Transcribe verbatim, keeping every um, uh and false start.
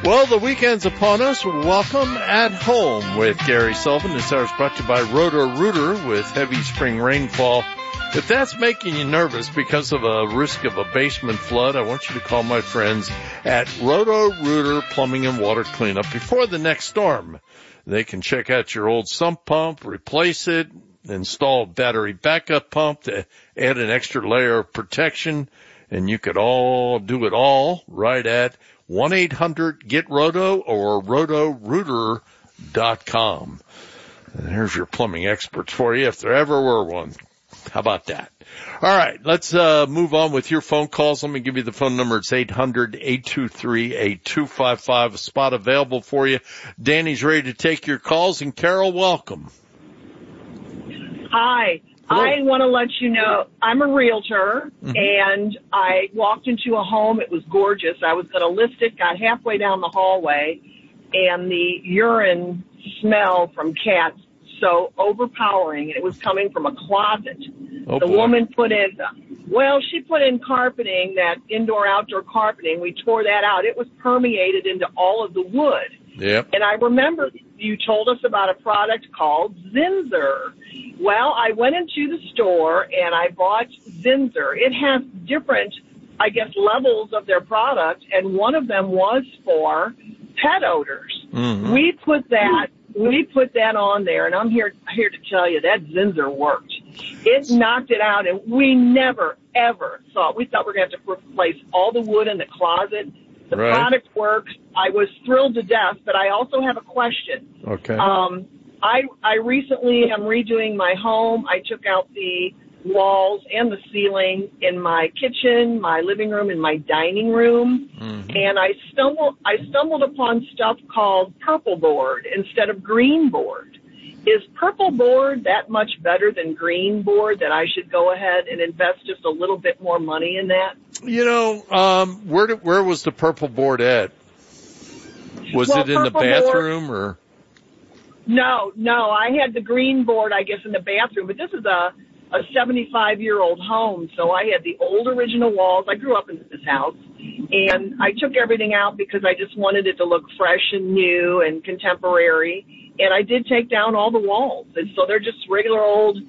Well, the weekend's upon us. Welcome at Home with Gary Sullivan. This hour is brought to you by Roto-Rooter with heavy spring rainfall. If that's making you nervous because of a risk of a basement flood, I want you to call my friends at Roto-Rooter Plumbing and Water Cleanup before the next storm. They can check out your old sump pump, replace it, install a battery backup pump to add an extra layer of protection, and you could all do it all right at one eight hundred get roto or roto rooter dot com. And there's your plumbing experts for you if there ever were one. How about that? All right, let's uh move on with your phone calls. Let me give you the phone number. It's eight hundred eight two three eight two five five. A spot available for you. Danny's ready to take your calls. And Carol, welcome. Hi. Hello. I want to let you know I'm a realtor, mm-hmm. and I walked into a home. It was gorgeous. I was going to list it, got halfway down the hallway, and the urine smell from cats so overpowering, and it was coming from a closet. Oh, the boy. woman put in, well, she put in carpeting, that indoor-outdoor carpeting. We tore that out. It was permeated into all of the wood. Yep. And I remember you told us about a product called Zinsser. Well, I went into the store and I bought Zinsser. It has different, I guess, levels of their product, and one of them was for pet odors. Mm-hmm. We put that we put that on there, and I'm here here to tell you that Zinsser worked. It knocked it out, and we never, ever thought, we thought we were going to have to replace all the wood in the closet. The right. product works. I was thrilled to death, but I also have a question. Okay. Um, I, I recently am redoing my home. I took out the walls and the ceiling in my kitchen, my living room, and my dining room. Mm-hmm. And I stumbled, I stumbled upon stuff called purple board instead of green board. Is purple board that much better than green board that I should go ahead and invest just a little bit more money in that? You know, um, where did, where was the purple board at? Was well, it in the bathroom board, or? No, no. I had the green board, I guess, in the bathroom, but this is a, a seventy-five-year-old home, so I had the old original walls. I grew up in this house, and I took everything out because I just wanted it to look fresh and new and contemporary, and I did take down all the walls, and so they're just regular old